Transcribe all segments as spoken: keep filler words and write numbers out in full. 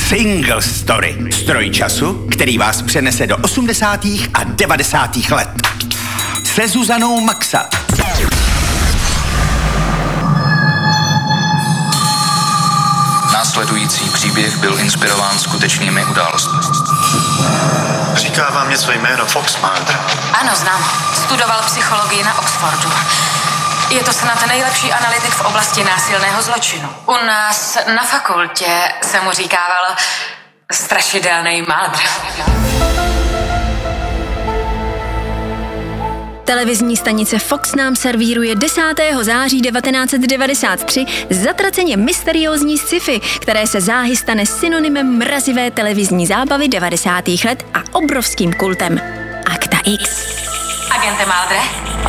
Single Story. Stroj času, který vás přenese do osmdesátých a devadesátých let. Se Zuzanou Maxa. Následující příběh byl inspirován skutečnými událostmi. Říká vám něco jméno Fox Mulder? Ano, znám. Studoval psychologii na Oxfordu. Je to snad nejlepší analytik v oblasti násilného zločinu. U nás na fakultě se mu říkával strašidelný Mulder. Televizní stanice Fox nám servíruje desátého září devatenáct set devadesát tři zatraceně mysteriózní sci-fi, které se záhy stane synonymem mrazivé televizní zábavy devadesátých let a obrovským kultem. Akta X. Agente Muldere,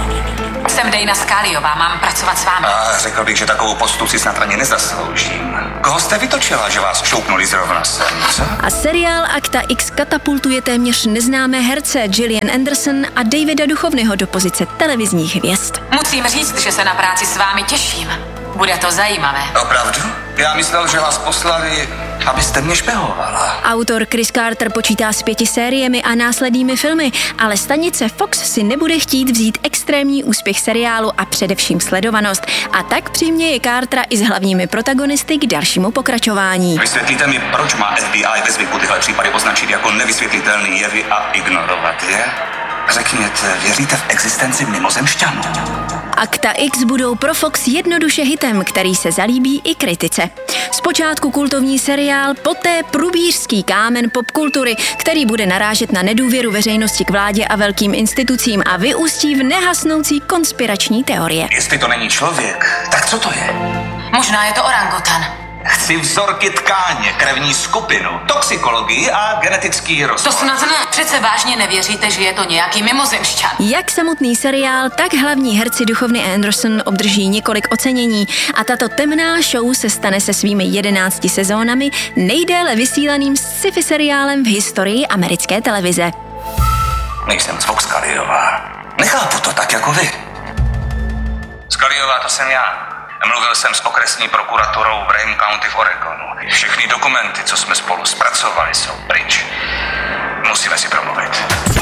jsem Dana Scullyová, mám pracovat s vámi. A řekl bych, že takovou postu si snad ani nezasloužím. Koho jste vytočila, že vás šoupnuli zrovna sem, co? A seriál Akta X katapultuje téměř neznámé herce Gillian Anderson a Davida Duchovnyho do pozice televizních hvězd. Musím říct, že se na práci s vámi těším. Bude to zajímavé. Opravdu? Já myslel, že vás poslali, abyste mě špehovala. Autor Chris Carter počítá s pěti sériemi a následnými filmy, ale stanice Fox si nebude chtít vzít extrémní úspěch seriálu a především sledovanost. A tak přiměje Cartera i s hlavními protagonisty k dalšímu pokračování. Vysvětlíte mi, proč má F B I ve zvyku tyhle případy označit jako nevysvětlitelný jevy a ignorovat je? Řekněte, věříte v existenci mimozemšťanů? Akta X budou pro Fox jednoduše hitem, který se zalíbí i kritice. Zpočátku kultovní seriál, poté průbířský kámen popkultury, který bude narážet na nedůvěru veřejnosti k vládě a velkým institucím a vyústí v nehasnoucí konspirační teorie. Jestli to není člověk, tak co to je? Možná je to orangutan. Chci vzorky tkáně, krevní skupinu, toxikologii a genetický rozvoj. To snad ne. Přece vážně nevěříte, že je to nějaký mimozemšťan. Jak samotný seriál, tak hlavní herci Duchovny a Anderson obdrží několik ocenění a tato temná show se stane se svými jedenácti sezónami nejdéle vysílaným sci-fi seriálem v historii americké televize. Nejsem Fox Scullyová. Nechápu to tak jako vy. Scullyová, to jsem já. Mluvil jsem s okresní prokuraturou v Rhame County v Oregonu. Všechny dokumenty, co jsme spolu zpracovali, jsou pryč. Musíme si promluvit.